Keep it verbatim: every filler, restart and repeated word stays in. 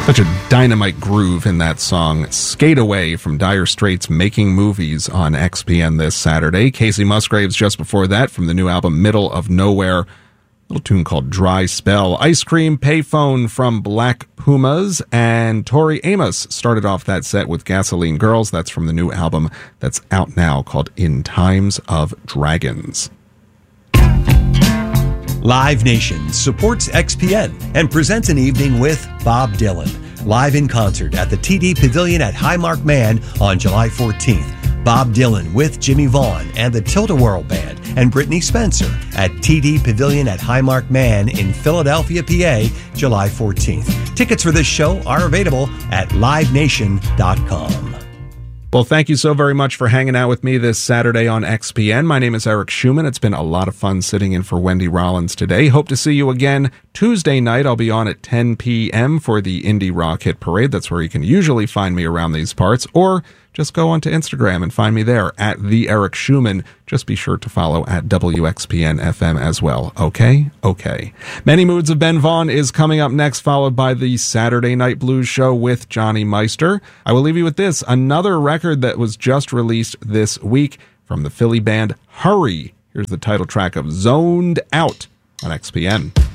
Such a dynamite groove in that song. Skate Away from Dire Straits Making Movies on X P N this Saturday. Casey Musgraves just before that from the new album Middle of Nowhere. A little tune called Dry Spell. Ice Cream Payphone from Black Pumas. And Tori Amos started off that set with Gasoline Girls. That's from the new album that's out now called In Times of Dragons. Live Nation supports X P N and presents an evening with Bob Dylan, live in concert at the T D Pavilion at Highmark Man on July fourteenth. Bob Dylan with Jimmy Vaughn and the Tilt-A-Whirl Band and Brittany Spencer at T D Pavilion at Highmark Man in Philadelphia, P A, July fourteenth. Tickets for this show are available at live nation dot com. Well, thank you so very much for hanging out with me this Saturday on X P N. My name is Eric Schumann. It's been a lot of fun sitting in for Wendy Rollins today. Hope to see you again Tuesday night. I'll be on at ten p.m. for the Indie Rock Hit Parade. That's where you can usually find me around these parts, or just go onto Instagram and find me there at the Eric Schumann. Just be sure to follow at W X P N F M as well. Okay? Okay. Many Moods of Ben Vaughn is coming up next, followed by the Saturday Night Blues Show with Johnny Meister. I will leave you with this, another record that was just released this week from the Philly band Hurry. Here's the title track of Zoned Out on X P N.